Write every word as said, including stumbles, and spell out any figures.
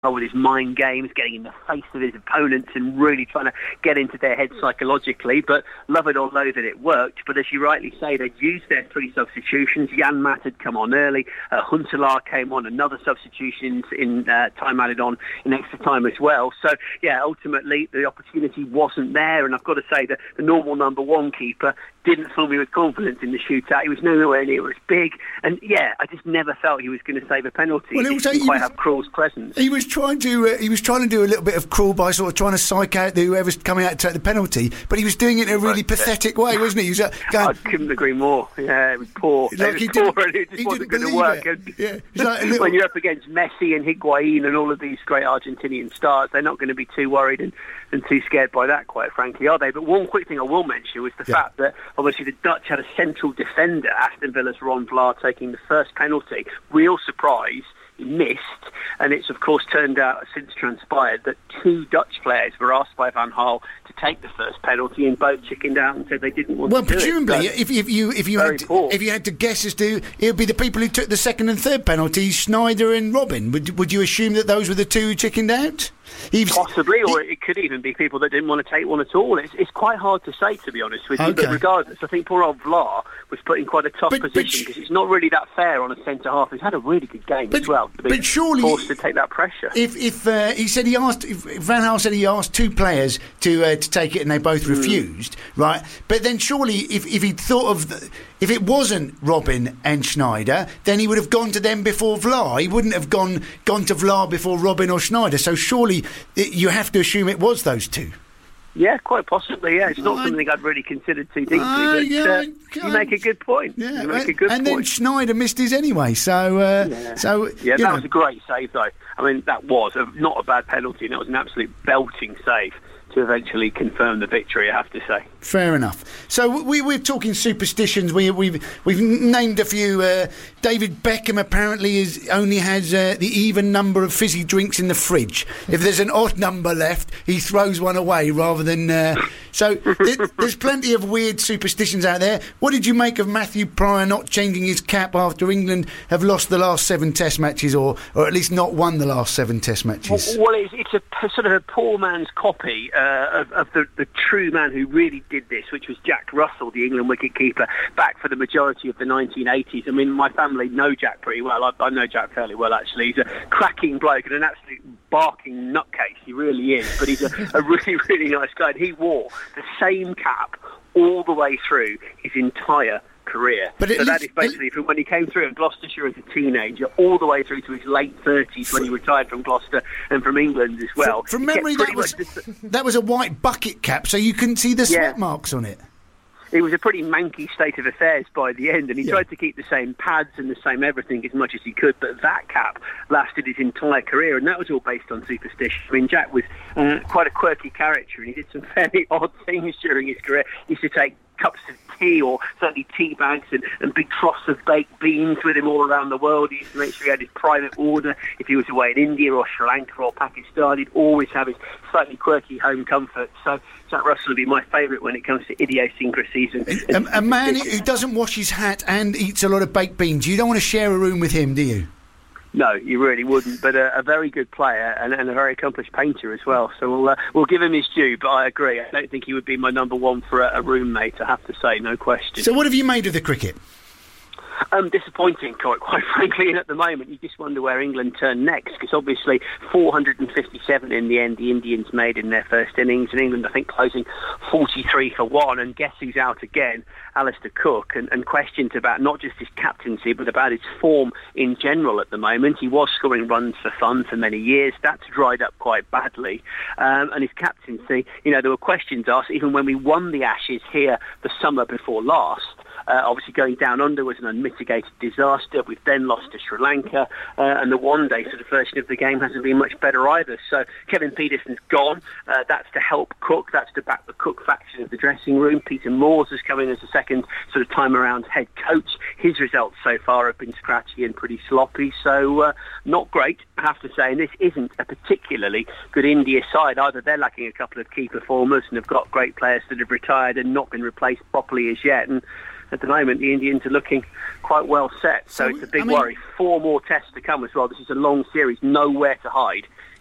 with his mind games, getting in the face of his opponents and really trying to get into their head psychologically. But love it or loathe it, it worked. But as you rightly say, they'd used their three substitutions. Jan Matt had come on early. Uh, Huntelaar came on, another substitution in uh, time added on in extra time as well. So, yeah, ultimately the opportunity wasn't there. And I've got to say that the normal number one keeper didn't fill me with confidence in the shootout. He was nowhere near as big. And, yeah, I just never felt he was going to save a penalty. Well, he also, didn't he quite was, have Krul's presence. He was trying to uh, he was trying to do a little bit of cruel by sort of trying to psych out the, whoever's coming out to take the penalty, but he was doing it in a really pathetic way, wasn't he? He was, uh, going, I couldn't agree more. Yeah, it was poor. Like it he was poor didn't, and it just he wasn't didn't going to work. it. Yeah. It's like a little... When you're up against Messi and Higuain and all of these great Argentinian stars, they're not going to be too worried and, and too scared by that, quite frankly, are they? But one quick thing I will mention was the yeah. fact that obviously the Dutch had a central defender, Aston Villa's Ron Vlaar, taking the first penalty. Real surprise. Missed, and it's of course turned out since transpired that two Dutch players were asked by Van Gaal to take the first penalty, and both chickened out and said they didn't want well, to do it. Well, presumably, if, if you if you had to, if you had to guess as to, it would be the people who took the second and third penalties, Schneider and Robin. Would would you assume that those were the two who chickened out? He's, Possibly, or he, it could even be people that didn't want to take one at all. It's, it's quite hard to say, to be honest with you. Okay. But regardless, I think poor old Vlaar was put in quite a tough but, position because it's not really that fair on a centre half who's had a really good game but, as well. To be but surely, forced to take that pressure. If if uh, he said he asked, if Van Gaal said he asked two players to uh, to take it and they both mm. refused, right? But then surely, if if he'd thought of the, if it wasn't Robin and Schneider, then he would have gone to them before Vlaar. He wouldn't have gone gone to Vlaar before Robin or Schneider. So surely it, you have to assume it was those two. Yeah, quite possibly. Yeah, it's not I, something I'd really considered too deeply. Uh, but yeah, uh, I, you make a good point. Yeah, you make and, a good and point. then Schneider missed his anyway. So, uh, yeah, so yeah, that know. was a great save, though. I mean, that was a, not a bad penalty, and it was an absolute belting save to eventually confirm the victory, I have to say. Fair enough. So we, we're talking superstitions. We, we've we've named a few. Uh, David Beckham apparently is only has uh, the even number of fizzy drinks in the fridge. If there's an odd number left, he throws one away rather than. Uh, so th- there's plenty of weird superstitions out there. What did you make of Matthew Pryor not changing his cap after England have lost the last seven Test matches, or or at least not won the last seven Test matches? Well, well it's, it's a a sort of a poor man's copy uh, of, of the, the true man who really did this, which was Jack Russell, the England wicketkeeper, back for the majority of the nineteen eighties. I mean, my family know Jack pretty well. I, I know Jack fairly well, actually. He's a cracking bloke and an absolute barking nutcase. He really is. But he's a, a really, really nice guy. And he wore the same cap all the way through his entire career. But so that is basically from when he came through in Gloucestershire as a teenager all the way through to his late thirties when he retired from Gloucester and from England as well. From, from memory, that was, that was a white bucket cap, so you couldn't see the sweat yeah. marks on it. It was a pretty manky state of affairs by the end, and he yeah. tried to keep the same pads and the same everything as much as he could, but that cap lasted his entire career, and that was all based on superstition. I mean, Jack was uh, quite a quirky character, and he did some fairly odd things during his career. He used to take cups of tea, or certainly tea bags, and, and big troughs of baked beans with him all around the world. He used to make sure he had his private order. If he was away in India or Sri Lanka or Pakistan, he'd always have his slightly quirky home comfort. So Jack Russell would be my favourite when it comes to idiosyncrasies. And, and a, a man who doesn't wash his hat and eats a lot of baked beans. You don't want to share a room with him, do you? No, you really wouldn't, but a, a very good player and, and a very accomplished painter as well. So we'll uh, we'll give him his due, but I agree. I don't think he would be my number one for a, a roommate, I have to say, no question. So what have you made of the cricket? Um, disappointing, quite, quite frankly, and at the moment you just wonder where England turn next, because obviously four hundred fifty-seven in the end the Indians made in their first innings, and England I think closing forty-three for one, and guess who's out again? Alistair Cook, and, and questions about not just his captaincy but about his form in general at the moment. He was scoring runs for fun for many years. That's dried up quite badly, um, and his captaincy, you know, there were questions asked even when we won the Ashes here the summer before last. Uh, obviously going down under was an unmitigated disaster. We've then lost to Sri Lanka, uh, and the one-day sort of version of the game hasn't been much better either. So Kevin Pietersen's gone. Uh, that's to help Cook. That's to back the Cook faction of the dressing room. Peter Moores has come in as a second sort of time-around head coach. His results so far have been scratchy and pretty sloppy, so uh, not great, I have to say. And this isn't a particularly good India side either. They're lacking a couple of key performers and have got great players that have retired and not been replaced properly as yet. And at the moment, the Indians are looking quite well set, so, so it's a big I mean, worry. Four more tests to come as well. This is a long series, nowhere to hide